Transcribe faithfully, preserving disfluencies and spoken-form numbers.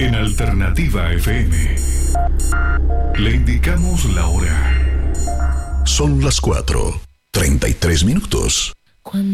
En Alternativa F M le indicamos la hora. Son las cuatro, treinta y tres minutos. Cuando